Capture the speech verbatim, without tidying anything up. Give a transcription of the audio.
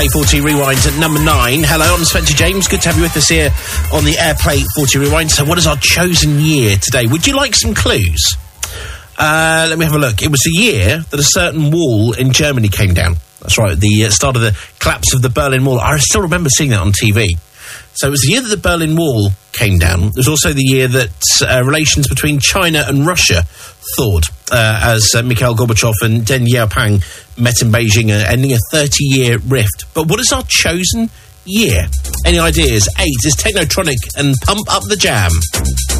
forty Rewind at number nine. Hello, I'm Spencer James. Good to have you with us here on the Airplay forty Rewind. So what is our chosen year today? Would you like some clues? Uh, let me have a look. It was the year that a certain wall in Germany came down. That's right, the uh, start of the collapse of the Berlin Wall. I still remember seeing that on T V. So it was the year that the Berlin Wall came down. It was also the year that uh, relations between China and Russia thawed, uh, as uh, Mikhail Gorbachev and Deng Xiaoping met in Beijing, uh, ending a thirty-year rift. But what is our chosen year? Any ideas? Eight is Technotronic and Pump Up the Jam.